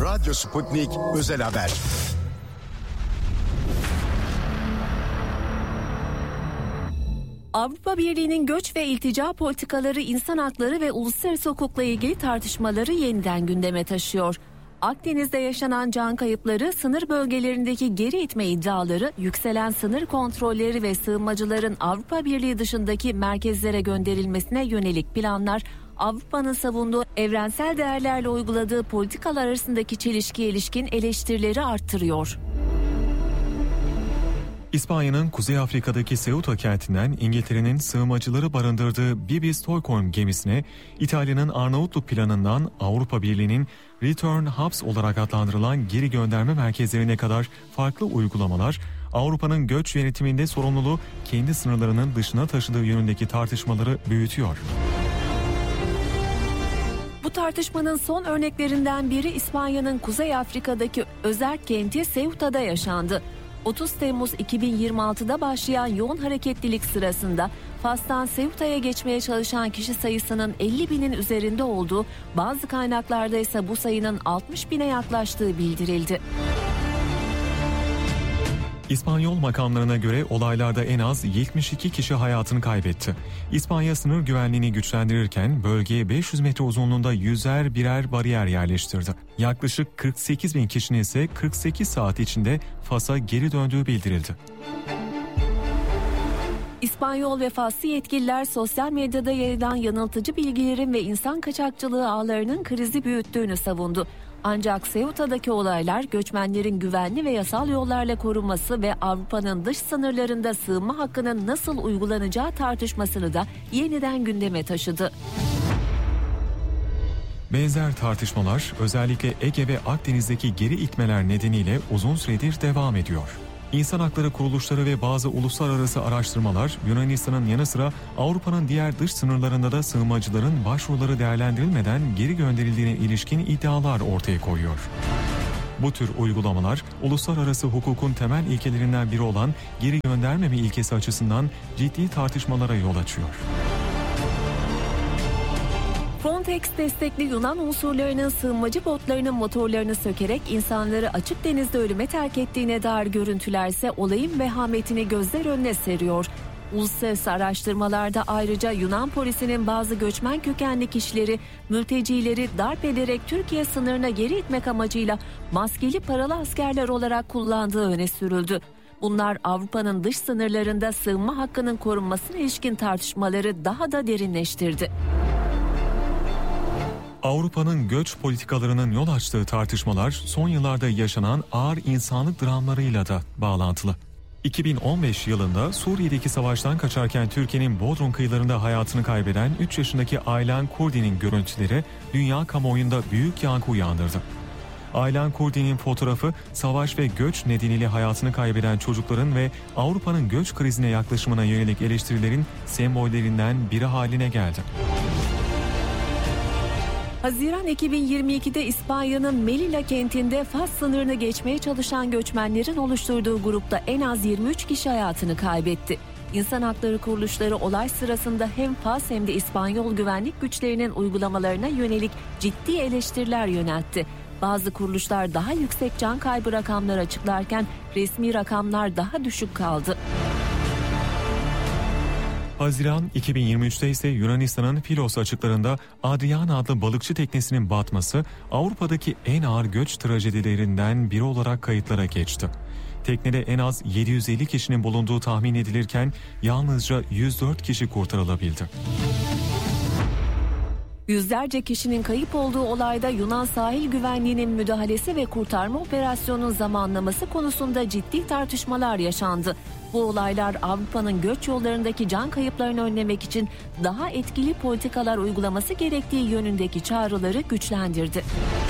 Radyo Sputnik Özel Haber. Avrupa Birliği'nin göç ve iltica politikaları, insan hakları ve uluslararası hukukla ilgili tartışmaları yeniden gündeme taşıyor. Akdeniz'de yaşanan can kayıpları, sınır bölgelerindeki geri itme iddiaları, yükselen sınır kontrolleri ve sığınmacıların Avrupa Birliği dışındaki merkezlere gönderilmesine yönelik planlar, Avrupa'nın savunduğu evrensel değerlerle uyguladığı politikalar arasındaki çelişkiye ilişkin eleştirileri arttırıyor. İspanya'nın Kuzey Afrika'daki Ceuta kentinden İngiltere'nin sığınmacıları barındırdığı BB Stockholm gemisine İtalya'nın Arnavutluk planından Avrupa Birliği'nin Return Hubs olarak adlandırılan geri gönderme merkezlerine kadar farklı uygulamalar, Avrupa'nın göç yönetiminde sorumluluğu kendi sınırlarının dışına taşıdığı yönündeki tartışmaları büyütüyor. Bu tartışmanın son örneklerinden biri İspanya'nın Kuzey Afrika'daki özerk kenti Ceuta'da yaşandı. 30 Temmuz 2026'da başlayan yoğun hareketlilik sırasında Fas'tan Ceuta'ya geçmeye çalışan kişi sayısının 50 binin üzerinde olduğu, bazı kaynaklarda ise bu sayının 60 bine yaklaştığı bildirildi. İspanyol makamlarına göre olaylarda en az 72 kişi hayatını kaybetti. İspanya sınır güvenliğini güçlendirirken bölgeye 500 metre uzunluğunda yüzer birer bariyer yerleştirdi. Yaklaşık 48 bin kişinin ise 48 saat içinde Fas'a geri döndüğü bildirildi. İspanyol ve Faslı yetkililer sosyal medyada yayılan yanıltıcı bilgilerin ve insan kaçakçılığı ağlarının krizi büyüttüğünü savundu. Ancak Ceuta'daki olaylar göçmenlerin güvenli ve yasal yollarla korunması ve Avrupa'nın dış sınırlarında sığınma hakkının nasıl uygulanacağı tartışmasını da yeniden gündeme taşıdı. Benzer tartışmalar özellikle Ege ve Akdeniz'deki geri itmeler nedeniyle uzun süredir devam ediyor. İnsan hakları kuruluşları ve bazı uluslararası araştırmalar Yunanistan'ın yanı sıra Avrupa'nın diğer dış sınırlarında da sığınmacıların başvuruları değerlendirilmeden geri gönderildiğine ilişkin iddialar ortaya koyuyor. Bu tür uygulamalar uluslararası hukukun temel ilkelerinden biri olan geri göndermeme ilkesi açısından ciddi tartışmalara yol açıyor. Frontex destekli Yunan unsurlarının sığınmacı botlarının motorlarını sökerek insanları açık denizde ölüme terk ettiğine dair görüntülerse olayın vehametini gözler önüne seriyor. Uluslararası araştırmalarda ayrıca Yunan polisinin bazı göçmen kökenli kişileri, mültecileri darp ederek Türkiye sınırına geri itmek amacıyla maskeli paralı askerler olarak kullandığı öne sürüldü. Bunlar Avrupa'nın dış sınırlarında sığınma hakkının korunmasına ilişkin tartışmaları daha da derinleştirdi. Avrupa'nın göç politikalarının yol açtığı tartışmalar son yıllarda yaşanan ağır insanlık dramlarıyla da bağlantılı. 2015 yılında Suriye'deki savaştan kaçarken Türkiye'nin Bodrum kıyılarında hayatını kaybeden 3 yaşındaki Aylan Kurdi'nin görüntüleri dünya kamuoyunda büyük yankı uyandırdı. Aylan Kurdi'nin fotoğrafı savaş ve göç nedeniyle hayatını kaybeden çocukların ve Avrupa'nın göç krizine yaklaşımına yönelik eleştirilerin sembollerinden biri haline geldi. Haziran 2022'de İspanya'nın Melilla kentinde Fas sınırını geçmeye çalışan göçmenlerin oluşturduğu grupta en az 23 kişi hayatını kaybetti. İnsan hakları kuruluşları olay sırasında hem Fas hem de İspanyol güvenlik güçlerinin uygulamalarına yönelik ciddi eleştiriler yöneltti. Bazı kuruluşlar daha yüksek can kaybı rakamları açıklarken resmi rakamlar daha düşük kaldı. Haziran 2023'te ise Yunanistan'ın Filos açıklarında Adriana adlı balıkçı teknesinin batması Avrupa'daki en ağır göç trajedilerinden biri olarak kayıtlara geçti. Teknede en az 750 kişinin bulunduğu tahmin edilirken yalnızca 104 kişi kurtarılabildi. Yüzlerce kişinin kayıp olduğu olayda Yunan sahil güvenliğinin müdahalesi ve kurtarma operasyonunun zamanlaması konusunda ciddi tartışmalar yaşandı. Bu olaylar Avrupa'nın göç yollarındaki can kayıplarını önlemek için daha etkili politikalar uygulaması gerektiği yönündeki çağrıları güçlendirdi.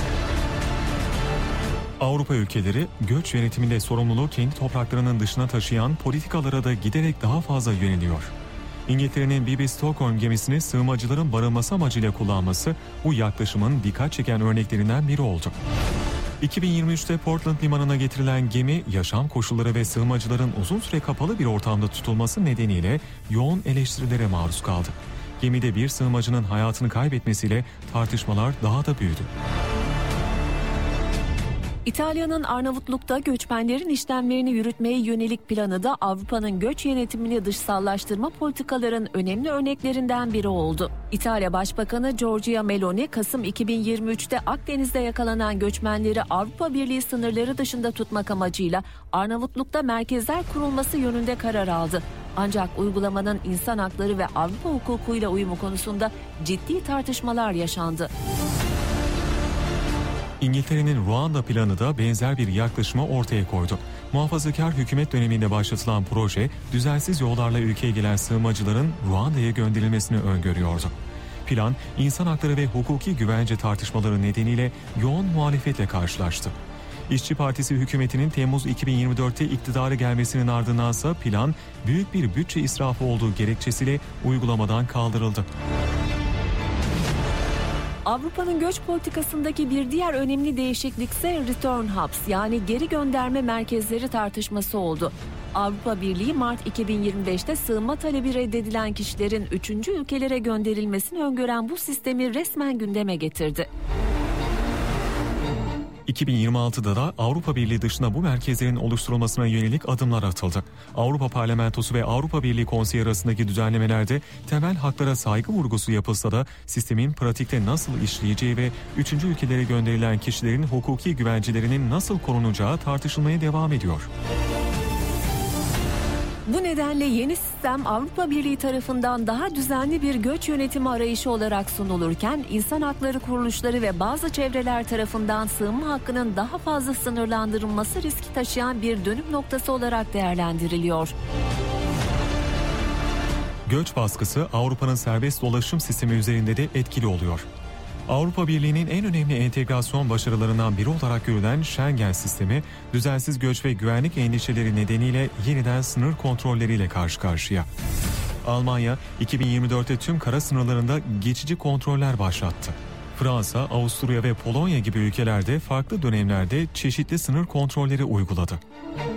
Avrupa ülkeleri göç yönetiminde sorumluluğu kendi topraklarının dışına taşıyan politikalara da giderek daha fazla yöneliyor. İngiltere'nin BB Stockholm gemisini sığınmacıların barınması amacıyla kullanması bu yaklaşımın dikkat çeken örneklerinden biri oldu. 2023'te Portland limanına getirilen gemi yaşam koşulları ve sığınmacıların uzun süre kapalı bir ortamda tutulması nedeniyle yoğun eleştirilere maruz kaldı. Gemide bir sığınmacının hayatını kaybetmesiyle tartışmalar daha da büyüdü. İtalya'nın Arnavutluk'ta göçmenlerin işlemlerini yürütmeye yönelik planı da Avrupa'nın göç yönetimini dışsallaştırma politikaların önemli örneklerinden biri oldu. İtalya Başbakanı Giorgia Meloni, Kasım 2023'te Akdeniz'de yakalanan göçmenleri Avrupa Birliği sınırları dışında tutmak amacıyla Arnavutluk'ta merkezler kurulması yönünde karar aldı. Ancak uygulamanın insan hakları ve Avrupa hukukuyla uyumu konusunda ciddi tartışmalar yaşandı. İngiltere'nin Ruanda planı da benzer bir yaklaşımı ortaya koydu. Muhafazakar hükümet döneminde başlatılan proje, düzensiz yollarla ülkeye gelen sığınmacıların Ruanda'ya gönderilmesini öngörüyordu. Plan, insan hakları ve hukuki güvence tartışmaları nedeniyle yoğun muhalefetle karşılaştı. İşçi Partisi hükümetinin Temmuz 2024'te iktidara gelmesinin ardındansa plan, büyük bir bütçe israfı olduğu gerekçesiyle uygulamadan kaldırıldı. Avrupa'nın göç politikasındaki bir diğer önemli değişiklik ise return hubs, yani geri gönderme merkezleri tartışması oldu. Avrupa Birliği Mart 2025'te sığınma talebi reddedilen kişilerin 3. ülkelere gönderilmesini öngören bu sistemi resmen gündeme getirdi. 2026'da da Avrupa Birliği dışında bu merkezlerin oluşturulmasına yönelik adımlar atıldı. Avrupa Parlamentosu ve Avrupa Birliği Konseyi arasındaki düzenlemelerde temel haklara saygı vurgusu yapılsa da sistemin pratikte nasıl işleyeceği ve 3. ülkelere gönderilen kişilerin hukuki güvencelerinin nasıl korunacağı tartışılmaya devam ediyor. Bu nedenle yeni sistem Avrupa Birliği tarafından daha düzenli bir göç yönetimi arayışı olarak sunulurken, insan hakları kuruluşları ve bazı çevreler tarafından sığınma hakkının daha fazla sınırlandırılması riski taşıyan bir dönüm noktası olarak değerlendiriliyor. Göç baskısı Avrupa'nın serbest dolaşım sistemi üzerinde de etkili oluyor. Avrupa Birliği'nin en önemli entegrasyon başarılarından biri olarak görülen Schengen sistemi, düzensiz göç ve güvenlik endişeleri nedeniyle yeniden sınır kontrolleriyle karşı karşıya. Almanya, 2024'te tüm kara sınırlarında geçici kontroller başlattı. Fransa, Avusturya ve Polonya gibi ülkelerde farklı dönemlerde çeşitli sınır kontrolleri uyguladı.